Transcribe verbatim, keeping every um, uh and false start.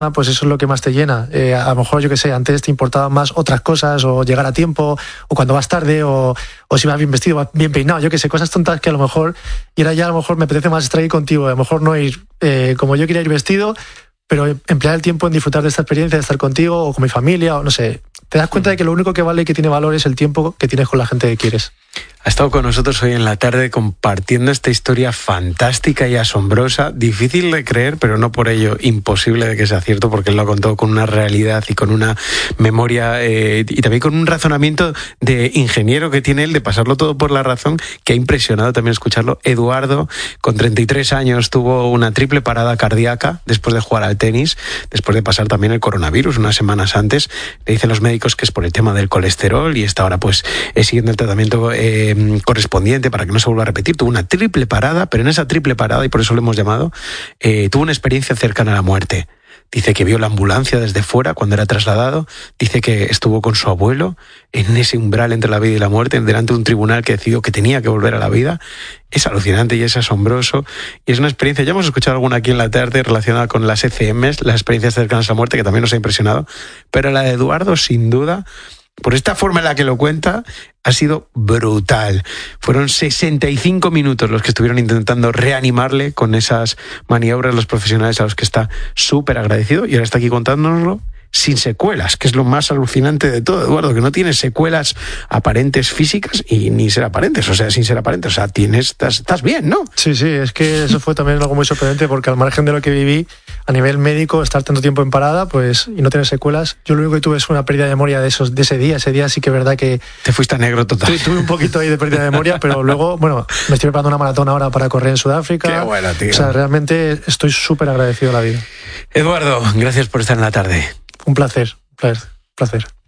pues eso es lo que más te llena. Eh, a lo mejor, yo qué sé, antes te importaban más otras cosas, o llegar a tiempo, o cuando vas tarde, o, o si vas bien vestido, vas bien peinado, yo qué sé, cosas tontas que a lo mejor, y ahora ya a lo mejor me apetece más estar ahí contigo, a lo mejor no ir eh, como yo quería ir vestido, pero emplear el tiempo en disfrutar de esta experiencia, de estar contigo, o con mi familia, o no sé. Te das cuenta de que lo único que vale y que tiene valor es el tiempo que tienes con la gente que quieres. Ha estado con nosotros hoy en la tarde compartiendo esta historia fantástica y asombrosa, difícil de creer, pero no por ello imposible de que sea cierto, porque él lo ha contado con una realidad y con una memoria eh, y también con un razonamiento de ingeniero que tiene él, de pasarlo todo por la razón, que ha impresionado también escucharlo. Eduardo, con treinta y tres años, tuvo una triple parada cardíaca después de jugar al tenis, después de pasar también el coronavirus unas semanas antes. Le dicen los médicos que es por el tema del colesterol y está ahora pues eh, siguiendo el tratamiento eh, correspondiente para que no se vuelva a repetir. Tuvo una triple parada, pero en esa triple parada, y por eso lo hemos llamado, eh, tuvo una experiencia cercana a la muerte. Dice que vio la ambulancia desde fuera cuando era trasladado, dice que estuvo con su abuelo en ese umbral entre la vida y la muerte, delante de un tribunal que decidió que tenía que volver a la vida. Es alucinante y es asombroso, y es una experiencia, ya hemos escuchado alguna aquí en la tarde relacionada con las E C Ms, las experiencias cercanas a la muerte, que también nos ha impresionado, pero la de Eduardo, sin duda, por esta forma en la que lo cuenta, ha sido brutal. Fueron sesenta y cinco minutos los que estuvieron intentando reanimarle con esas maniobras los profesionales a los que está súper agradecido, y ahora está aquí contándonoslo sin secuelas, que es lo más alucinante de todo, Eduardo, que no tienes secuelas aparentes físicas y ni ser aparentes, o sea, sin ser aparentes, o sea, tienes, estás, estás bien, ¿no? Sí, sí, es que eso fue también algo muy sorprendente, porque al margen de lo que viví a nivel médico, estar tanto tiempo en parada, pues, y no tener secuelas, yo lo único que tuve es una pérdida de memoria de esos, de ese día, ese día sí que es verdad que... Te fuiste a negro total. Tuve un poquito ahí de pérdida de memoria, pero luego, bueno, me estoy preparando una maratón ahora para correr en Sudáfrica. Qué buena, tío. O sea, realmente estoy súper agradecido a la vida. Eduardo, gracias por estar en la tarde. Un placer, placer, placer.